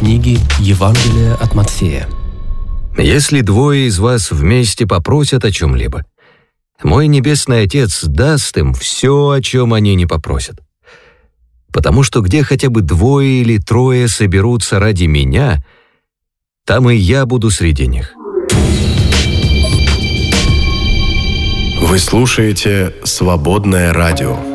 книги Евангелия от Матфея. «Если двое из вас вместе попросят о чем-либо, мой Небесный Отец даст им все, о чем они не попросят. Потому что где хотя бы двое или трое соберутся ради Меня, там и Я буду среди них». Вы слушаете «Свободное радио».